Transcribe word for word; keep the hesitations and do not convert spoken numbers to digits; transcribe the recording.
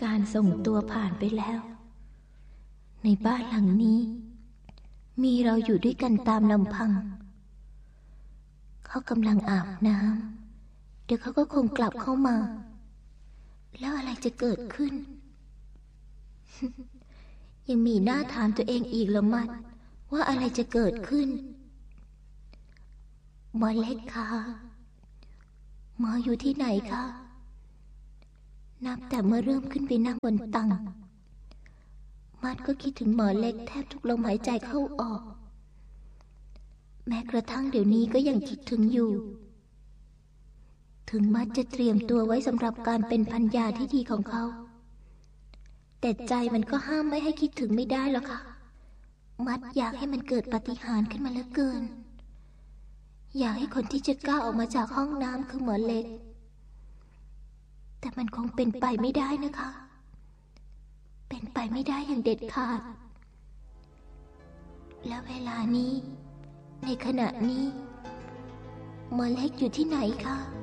การส่งตัวผ่านไปแล้วในบ้านหลังนี้มีเราอยู่ด้วยกันตามลำพังเขากำลังอาบน้ำเดี๋ยวเขาก็คงกลับเข้ามาแล้วอะไรจะเกิดขึ้น ยังมีหน้าถามตัวเองอีกเหรอมัดว่าอะไรจะเกิดขึ้นหมอเล็กคะหมออยู่ที่ไหนคะนับแต่เมื่อเริ่มขึ้นไปนั่งบนตังมัดก็คิดถึงหมอเล็กแทบทุกลมหายใจเข้าออกแม้กระทั่งเดี๋ยวนี้ก็ยังคิดถึงอยู่ถึงมัดจะเตรียมตัวไว้สำหรับการเป็นภรรยาที่ดีของเขาแต่ใจมันก็ห้ามไม่ให้คิดถึงไม่ได้หรอกค่ะมัดอยากให้มันเกิดปาฏิหาริย์ขึ้นมาเหลือเกินอยากให้คนที่จะก้าวออกมาจากห้องน้ำคือหมอเล็กแต่มันคงเป็นไปไม่ได้นะคะเป็นไปไม่ได้อย่างเด็ดขาดแล้วเวลานี้ในขณะนี้หมอเล็กอยู่ที่ไหนคะ